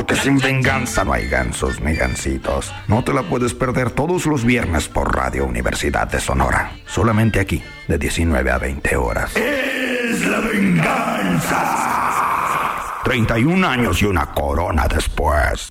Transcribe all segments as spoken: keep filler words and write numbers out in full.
porque sin venganza no hay gansos ni gansitos. No te la puedes perder todos los viernes por Radio Universidad de Sonora. Solamente aquí, de diecinueve a veinte horas. ¡Es la venganza! treinta y un años y una corona después.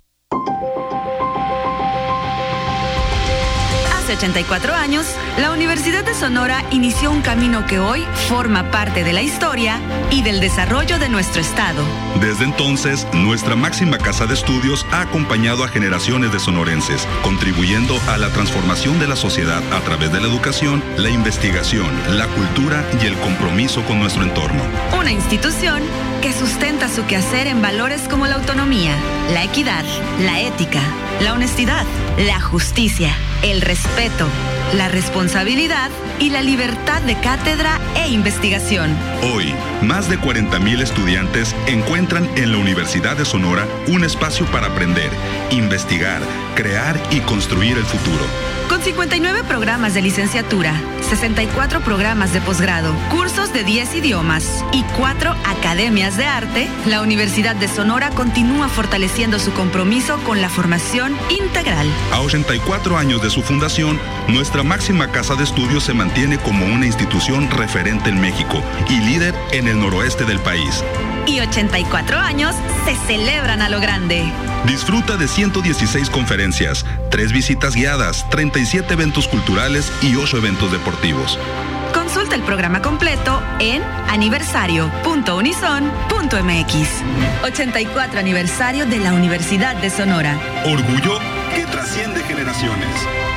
Hace ochenta y cuatro años, la Universidad de Sonora inició un camino que hoy forma parte de la historia y del desarrollo de nuestro estado. Desde entonces, nuestra máxima casa de estudios ha acompañado a generaciones de sonorenses, contribuyendo a la transformación de la sociedad a través de la educación, la investigación, la cultura y el compromiso con nuestro entorno. Una institución que sustenta su quehacer en valores como la autonomía, la equidad, la ética, la honestidad, la justicia, el respeto, la responsabilidad y la libertad de cátedra e investigación. Hoy, más de cuarenta mil estudiantes encuentran en la Universidad de Sonora un espacio para aprender, investigar, crear y construir el futuro. Con cincuenta y nueve programas de licenciatura, sesenta y cuatro programas de posgrado, cursos de diez idiomas y cuatro academias de arte, la Universidad de Sonora continúa fortaleciendo su compromiso con la formación integral. A ochenta y cuatro años de su fundación, nuestra máxima casa de estudios se mantiene como una institución referente en México y líder en el noroeste del país. Y ochenta y cuatro años se celebran a lo grande. Disfruta de ciento dieciséis conferencias, tres visitas guiadas, treinta y siete eventos culturales y ocho eventos deportivos. Consulta el programa completo en aniversario punto unison punto m x. ochenta y cuatro aniversario de la Universidad de Sonora. Orgullo que trasciende generaciones.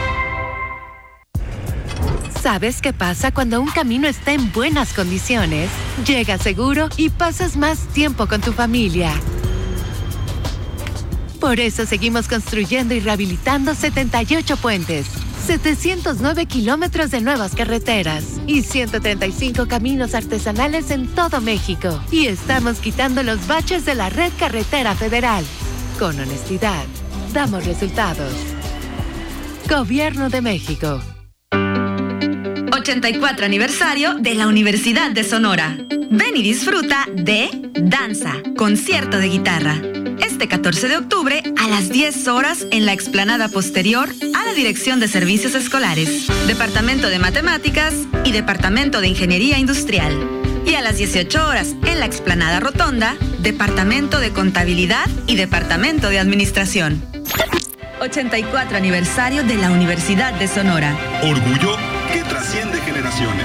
¿Sabes qué pasa cuando un camino está en buenas condiciones? Llegas seguro y pasas más tiempo con tu familia. Por eso seguimos construyendo y rehabilitando setenta y ocho puentes, setecientos nueve kilómetros de nuevas carreteras y ciento treinta y cinco caminos artesanales en todo México. Y estamos quitando los baches de la red carretera federal. Con honestidad, damos resultados. Gobierno de México. ochenta y cuatro aniversario de la Universidad de Sonora. Ven y disfruta de Danza, concierto de guitarra. Este catorce de octubre a las diez horas en la explanada posterior a la Dirección de Servicios Escolares, Departamento de Matemáticas y Departamento de Ingeniería Industrial. Y a las dieciocho horas en la explanada rotonda, Departamento de Contabilidad y Departamento de Administración. ochenta y cuatro aniversario de la Universidad de Sonora. Orgullo que trasciende generaciones.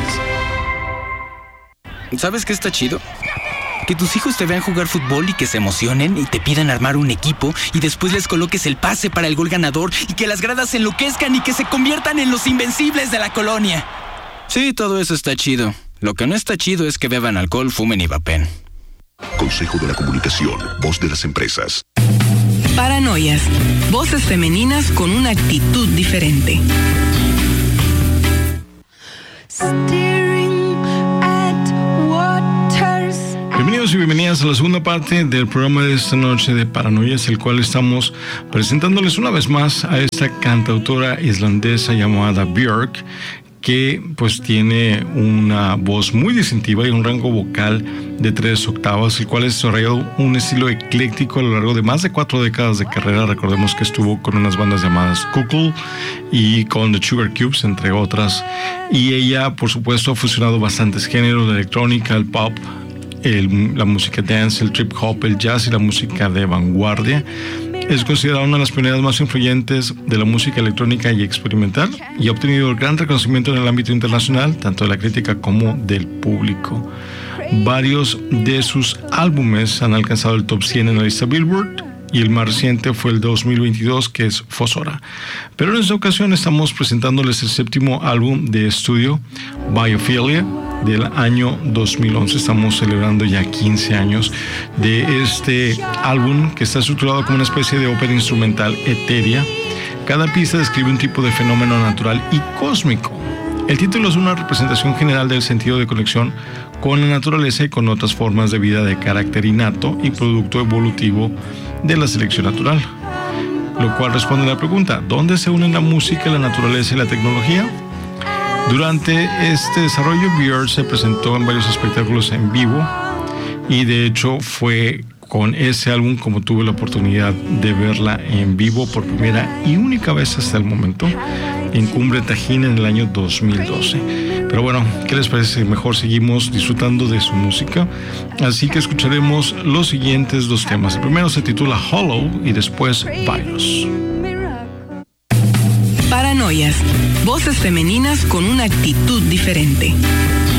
¿Sabes qué está chido? Que tus hijos te vean jugar fútbol y que se emocionen y te pidan armar un equipo y después les coloques el pase para el gol ganador y que las gradas se enloquezcan y que se conviertan en los invencibles de la colonia. Sí, todo eso está chido. Lo que no está chido es que beban alcohol, fumen y vapen. Consejo de la Comunicación, voz de las empresas. Paranoias, voces femeninas con una actitud diferente. Bienvenidos y bienvenidas a la segunda parte del programa de esta noche de Paranoias, el cual estamos presentándoles una vez más a esta cantautora islandesa llamada Björk, que pues tiene una voz muy distintiva y un rango vocal de tres octavas, el cual ha desarrollado un estilo ecléctico a lo largo de más de cuatro décadas de carrera. Recordemos que estuvo con unas bandas llamadas Kukl y con The Sugar Cubes, entre otras, y ella por supuesto ha fusionado bastantes géneros, la electrónica, el pop, el, la música dance, el trip hop, el jazz y la música de vanguardia. Es considerada una de las pioneras más influyentes de la música electrónica y experimental y ha obtenido gran reconocimiento en el ámbito internacional, tanto de la crítica como del público. Varios de sus álbumes han alcanzado el top cien en la lista Billboard y el más reciente fue el dos mil veintidós, que es Fósfora. Pero en esta ocasión estamos presentándoles el séptimo álbum de estudio, Biophilia, del año dos mil once. Estamos celebrando ya quince años de este álbum, que está estructurado como una especie de ópera instrumental etérea. Cada pista describe un tipo de fenómeno natural y cósmico. El título es una representación general del sentido de conexión con la naturaleza y con otras formas de vida de carácter innato y producto evolutivo de la selección natural. Lo cual responde a la pregunta: ¿dónde se unen la música, la naturaleza y la tecnología? Durante este desarrollo, Björk se presentó en varios espectáculos en vivo y de hecho fue con ese álbum, como tuve la oportunidad de verla en vivo por primera y única vez hasta el momento en Cumbre Tajín en el año dos mil doce. Pero bueno, ¿qué les parece? Mejor seguimos disfrutando de su música. Así que escucharemos los siguientes dos temas. El primero se titula Hollow y después Virus. Paranoias, voces femeninas con una actitud diferente.